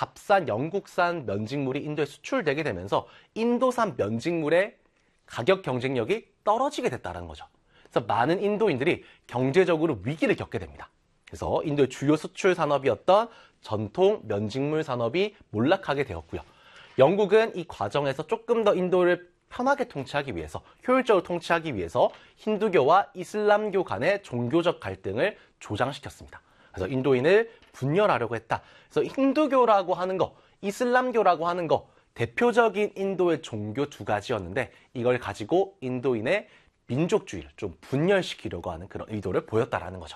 값싼 영국산 면직물이 인도에 수출되게 되면서 인도산 면직물의 가격 경쟁력이 떨어지게 됐다는 거죠. 그래서 많은 인도인들이 경제적으로 위기를 겪게 됩니다. 그래서 인도의 주요 수출 산업이었던 전통 면직물 산업이 몰락하게 되었고요. 영국은 이 과정에서 조금 더 인도를 편하게 통치하기 위해서, 효율적으로 통치하기 위해서 힌두교와 이슬람교 간의 종교적 갈등을 조장시켰습니다. 그래서 인도인을 분열하려고 했다. 그래서 힌두교라고 하는 거, 이슬람교라고 하는 거, 대표적인 인도의 종교 두 가지였는데 이걸 가지고 인도인의 민족주의를 좀 분열시키려고 하는 그런 의도를 보였다라는 거죠.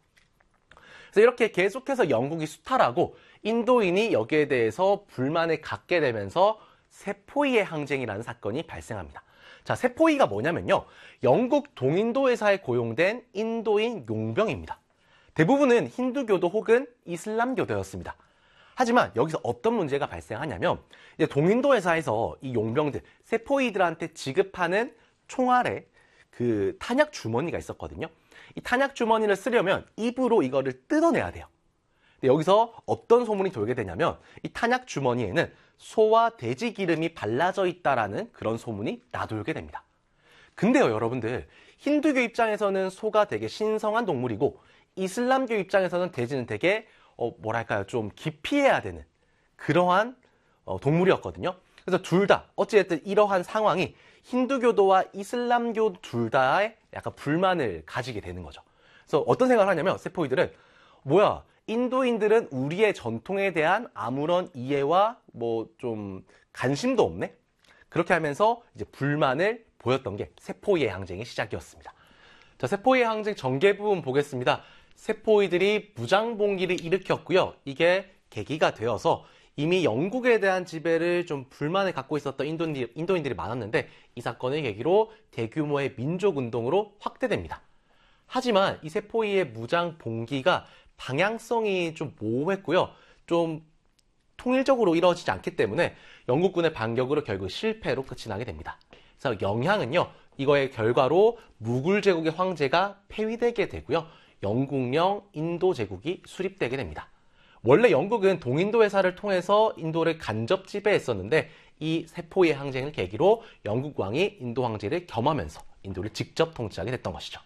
그래서 이렇게 계속해서 영국이 수탈하고 인도인이 여기에 대해서 불만을 갖게 되면서 세포위의 항쟁이라는 사건이 발생합니다. 자, 세포위가 뭐냐면요. 영국 동인도 회사에 고용된 인도인 용병입니다. 대부분은 힌두교도 혹은 이슬람교도였습니다. 하지만 여기서 어떤 문제가 발생하냐면 이제 동인도 회사에서 이 용병들, 세포위들한테 지급하는 총알에 그 탄약 주머니가 있었거든요. 이 탄약 주머니를 쓰려면 입으로 이거를 뜯어내야 돼요. 근데 여기서 어떤 소문이 돌게 되냐면 이 탄약 주머니에는 소와 돼지 기름이 발라져 있다라는 그런 소문이 나돌게 됩니다. 근데요, 여러분들, 힌두교 입장에서는 소가 되게 신성한 동물이고 이슬람교 입장에서는 돼지는 되게 뭐랄까요, 좀 기피해야 되는 그러한 동물이었거든요. 그래서 둘 다 어찌됐든 이러한 상황이 힌두교도와 이슬람교 둘 다의 약간 불만을 가지게 되는 거죠. 그래서 어떤 생각을 하냐면 세포이들은 뭐야, 인도인들은 우리의 전통에 대한 아무런 이해와 뭐 좀 관심도 없네? 그렇게 하면서 이제 불만을 보였던 게 세포위의 항쟁의 시작이었습니다. 자, 세포위의 항쟁 전개 부분 보겠습니다. 세포위들이 무장봉기를 일으켰고요. 이게 계기가 되어서 이미 영국에 대한 지배를 좀 불만을 갖고 있었던 인도인들이 많았는데 이 사건을 계기로 대규모의 민족운동으로 확대됩니다. 하지만 이 세포위의 무장봉기가 방향성이 좀 모호했고요. 좀 통일적으로 이루어지지 않기 때문에 영국군의 반격으로 결국 실패로 끝이 나게 됩니다. 그래서 영향은요, 이거의 결과로 무굴 제국의 황제가 폐위되게 되고요. 영국령 인도 제국이 수립되게 됩니다. 원래 영국은 동인도 회사를 통해서 인도를 간접 지배했었는데 이 세포위의 항쟁을 계기로 영국 왕이 인도 황제를 겸하면서 인도를 직접 통치하게 됐던 것이죠.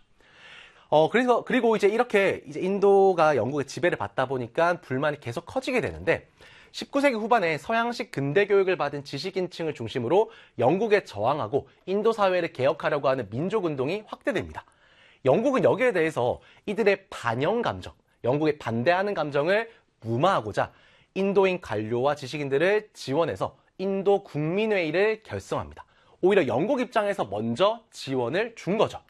그리고 이제 이렇게 이제 인도가 영국의 지배를 받다 보니까 불만이 계속 커지게 되는데 19세기 후반에 서양식 근대 교육을 받은 지식인층을 중심으로 영국에 저항하고 인도 사회를 개혁하려고 하는 민족운동이 확대됩니다. 영국은 여기에 대해서 이들의 반영 감정, 영국에 반대하는 감정을 무마하고자 인도인 관료와 지식인들을 지원해서 인도 국민회의를 결성합니다. 오히려 영국 입장에서 먼저 지원을 준 거죠.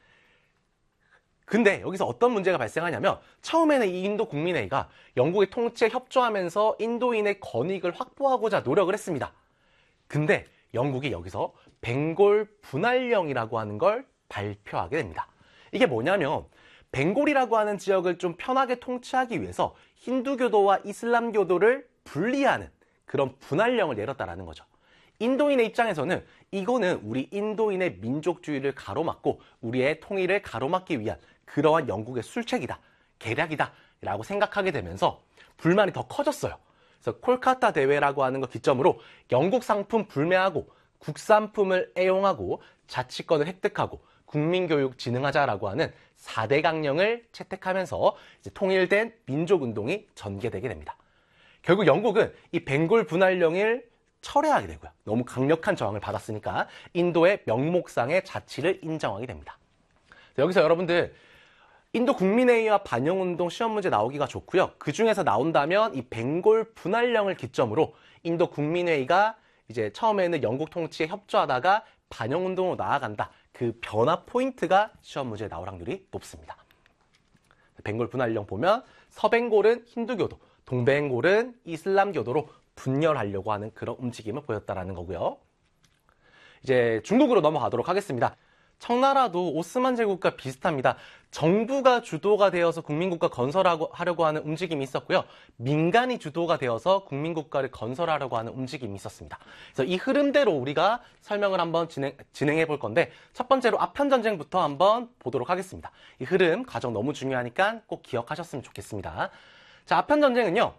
근데 여기서 어떤 문제가 발생하냐면 처음에는 이 인도 국민회의가 영국의 통치에 협조하면서 인도인의 권익을 확보하고자 노력을 했습니다. 근데 영국이 여기서 벵골 분할령이라고 하는 걸 발표하게 됩니다. 이게 뭐냐면 벵골이라고 하는 지역을 좀 편하게 통치하기 위해서 힌두교도와 이슬람교도를 분리하는 그런 분할령을 내렸다라는 거죠. 인도인의 입장에서는 이거는 우리 인도인의 민족주의를 가로막고 우리의 통일을 가로막기 위한 그러한 영국의 술책이다, 계략이다 라고 생각하게 되면서 불만이 더 커졌어요. 그래서 콜카타 대회라고 하는 거 기점으로 영국 상품 불매하고 국산품을 애용하고 자치권을 획득하고 국민교육 진흥하자라고 하는 4대 강령을 채택하면서 이제 통일된 민족운동이 전개되게 됩니다. 결국 영국은 이 벵골 분할령을 철회하게 되고요. 너무 강력한 저항을 받았으니까 인도의 명목상의 자치를 인정하게 됩니다. 여기서 여러분들 인도 국민회의와 반영운동 시험 문제 나오기가 좋고요. 그 중에서 나온다면 이 벵골 분할령을 기점으로 인도 국민회의가 이제 처음에는 영국 통치에 협조하다가 반영운동으로 나아간다. 그 변화 포인트가 시험 문제에 나올 확률이 높습니다. 벵골 분할령 보면 서벵골은 힌두교도, 동벵골은 이슬람교도로 분열하려고 하는 그런 움직임을 보였다라는 거고요. 이제 중국으로 넘어가도록 하겠습니다. 청나라도 오스만 제국과 비슷합니다. 정부가 주도가 되어서 국민국가 건설하려고 하는 움직임이 있었고요. 민간이 주도가 되어서 국민국가를 건설하려고 하는 움직임이 있었습니다. 그래서 이 흐름대로 우리가 설명을 한번 진행해 볼 건데 첫 번째로 아편전쟁부터 한번 보도록 하겠습니다. 이 흐름, 과정 너무 중요하니까 꼭 기억하셨으면 좋겠습니다. 자, 아편전쟁은요.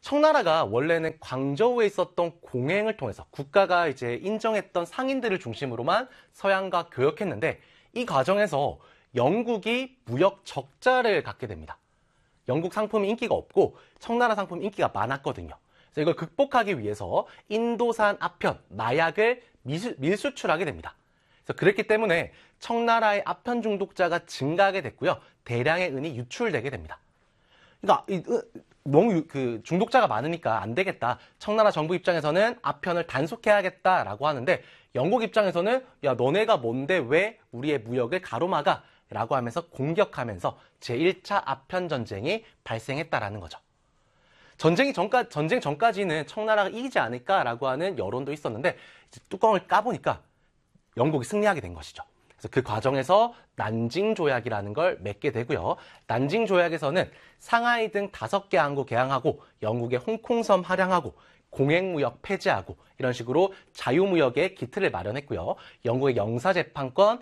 청나라가 원래는 광저우에 있었던 공행을 통해서 국가가 이제 인정했던 상인들을 중심으로만 서양과 교역했는데 이 과정에서 영국이 무역 적자를 갖게 됩니다. 영국 상품이 인기가 없고 청나라 상품이 인기가 많았거든요. 그래서 이걸 극복하기 위해서 인도산 아편, 마약을 밀수출하게 됩니다. 그래서 그랬기 때문에 청나라의 아편 중독자가 증가하게 됐고요. 대량의 은이 유출되게 됩니다. 그러니까 너무 중독자가 많으니까 안 되겠다. 청나라 정부 입장에서는 아편을 단속해야겠다라고 하는데 영국 입장에서는 야, 너네가 뭔데 왜 우리의 무역을 가로막아? 라고 하면서 공격하면서 제1차 아편 전쟁이 발생했다라는 거죠. 전쟁 전까지는 청나라가 이기지 않을까라고 하는 여론도 있었는데 뚜껑을 까보니까 영국이 승리하게 된 것이죠. 그래서 그 과정에서 난징 조약이라는 걸 맺게 되고요. 난징 조약에서는 상하이 등 5개 항구 개항하고 영국의 홍콩섬 할양하고 공행무역 폐지하고 이런 식으로 자유무역의 기틀을 마련했고요. 영국의 영사재판권,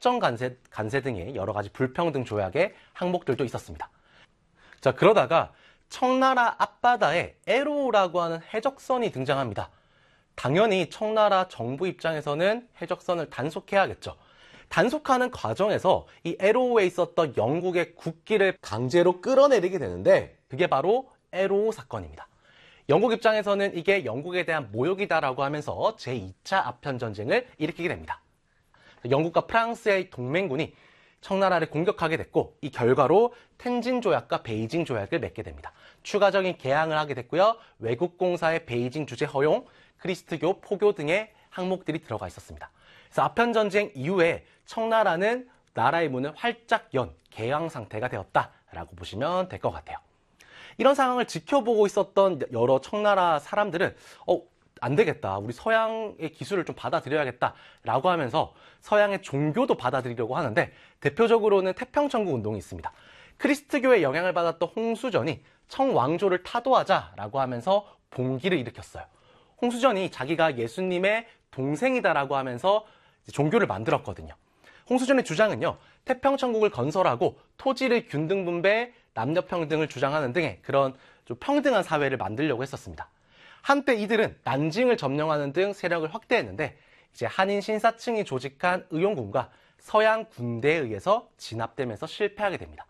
협정간세 등의 여러 가지 불평등 조약의 항목들도 있었습니다. 자, 그러다가 청나라 앞바다에 에로우라고 하는 해적선이 등장합니다. 당연히 청나라 정부 입장에서는 해적선을 단속해야겠죠. 단속하는 과정에서 이 에로우에 있었던 영국의 국기를 강제로 끌어내리게 되는데 그게 바로 에로우 사건입니다. 영국 입장에서는 이게 영국에 대한 모욕이다라고 하면서 제2차 아편 전쟁을 일으키게 됩니다. 영국과 프랑스의 동맹군이 청나라를 공격하게 됐고 이 결과로 텐진 조약과 베이징 조약을 맺게 됩니다. 추가적인 개항을 하게 됐고요. 외국 공사의 베이징 주재 허용, 크리스트교, 포교 등의 항목들이 들어가 있었습니다. 그래서 아편 전쟁 이후에 청나라는 나라의 문을 활짝 연 개항 상태가 되었다라고 보시면 될 것 같아요. 이런 상황을 지켜보고 있었던 여러 청나라 사람들은 안 되겠다. 우리 서양의 기술을 좀 받아들여야겠다라고 하면서 서양의 종교도 받아들이려고 하는데 대표적으로는 태평천국 운동이 있습니다. 크리스트교의 영향을 받았던 홍수전이 청왕조를 타도하자라고 하면서 봉기를 일으켰어요. 홍수전이 자기가 예수님의 동생이다라고 하면서 종교를 만들었거든요. 홍수전의 주장은요, 태평천국을 건설하고 토지를 균등 분배, 남녀 평등을 주장하는 등의 그런 좀 평등한 사회를 만들려고 했었습니다. 한때 이들은 난징을 점령하는 등 세력을 확대했는데 이제 한인 신사층이 조직한 의용군과 서양 군대에 의해서 진압되면서 실패하게 됩니다.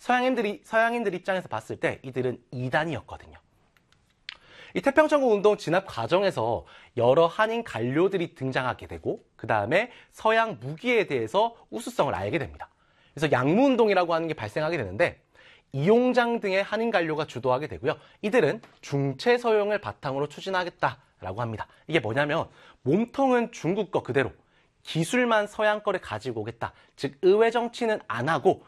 서양인들 입장에서 봤을 때 이들은 이단이었거든요. 이 태평천국 운동 진압 과정에서 여러 한인 관료들이 등장하게 되고 그 다음에 서양 무기에 대해서 우수성을 알게 됩니다. 그래서 양무운동이라고 하는 게 발생하게 되는데 이용장 등의 한인 관료가 주도하게 되고요. 이들은 중체 서용을 바탕으로 추진하겠다라고 합니다. 이게 뭐냐면 몸통은 중국 거 그대로 기술만 서양 거를 가지고 오겠다. 즉 의회 정치는 안 하고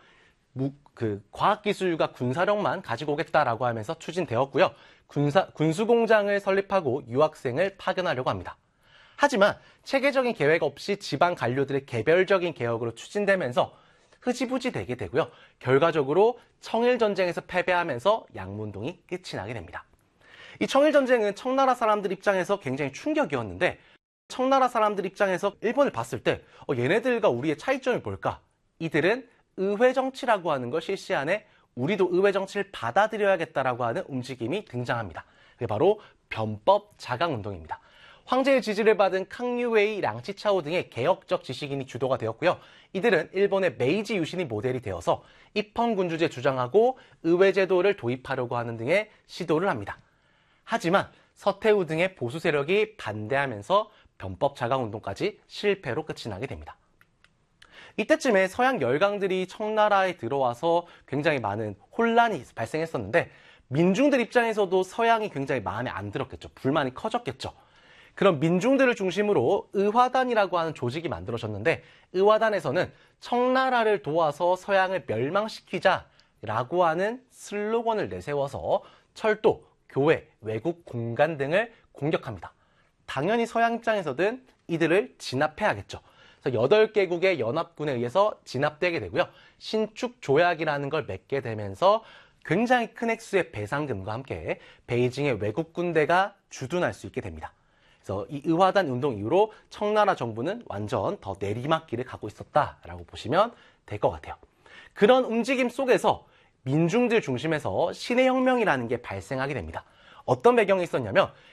과학기술과 군사력만 가지고 오겠다라고 하면서 추진되었고요. 군수공장을 설립하고 유학생을 파견하려고 합니다. 하지만 체계적인 계획 없이 지방 관료들의 개별적인 개혁으로 추진되면서 흐지부지 되게 되고요. 결과적으로 청일전쟁에서 패배하면서 양무운동이 끝이 나게 됩니다. 이 청일전쟁은 청나라 사람들 입장에서 굉장히 충격이었는데 청나라 사람들 입장에서 일본을 봤을 때 얘네들과 우리의 차이점이 뭘까? 이들은 의회 정치라고 하는 걸 실시하네 우리도 의회 정치를 받아들여야겠다라고 하는 움직임이 등장합니다. 그게 바로 변법 자강 운동입니다. 황제의 지지를 받은 캉유웨이, 량치차오 등의 개혁적 지식인이 주도가 되었고요. 이들은 일본의 메이지 유신이 모델이 되어서 입헌군주제 주장하고 의회 제도를 도입하려고 하는 등의 시도를 합니다. 하지만 서태후 등의 보수 세력이 반대하면서 변법 자강 운동까지 실패로 끝이 나게 됩니다. 이때쯤에 서양 열강들이 청나라에 들어와서 굉장히 많은 혼란이 발생했었는데 민중들 입장에서도 서양이 굉장히 마음에 안 들었겠죠. 불만이 커졌겠죠. 그런 민중들을 중심으로 의화단이라고 하는 조직이 만들어졌는데 의화단에서는 청나라를 도와서 서양을 멸망시키자라고 하는 슬로건을 내세워서 철도, 교회, 외국 공간 등을 공격합니다. 당연히 서양 입장에서는 이들을 진압해야겠죠. 그래서 8개국의 연합군에 의해서 진압되게 되고요. 신축 조약이라는 걸 맺게 되면서 굉장히 큰 액수의 배상금과 함께 베이징의 외국 군대가 주둔할 수 있게 됩니다. 그래서 이 의화단 운동 이후로 청나라 정부는 완전 더 내리막길을 가고 있었다라고 보시면 될 것 같아요. 그런 움직임 속에서 민중들 중심에서 신의 혁명이라는 게 발생하게 됩니다. 어떤 배경이 있었냐면